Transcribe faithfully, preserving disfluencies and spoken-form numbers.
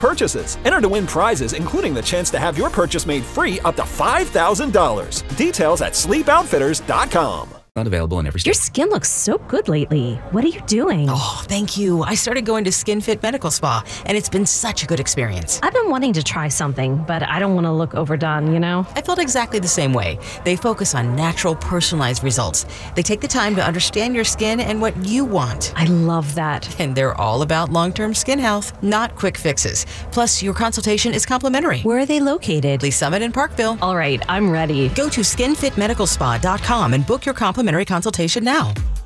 purchases. Enter to win prizes, including the chance to have your purchase made free up to five thousand dollars. Details at sleep outfitters dot com. Not available in every state. Your skin looks so good lately. What are you doing? Oh, thank you. I started going to SkinFit Medical Spa, and it's been such a good experience. I've been wanting to try something, but I don't want to look overdone, you know? I felt exactly the same way. They focus on natural, personalized results. They take the time to understand your skin and what you want. I love that. And they're all about long-term skin health, not quick fixes. Plus, your consultation is complimentary. Where are they located? Lee Summit in Parkville. All right, I'm ready. Go to skin fit medical spa dot com and book your complimentary consultation now.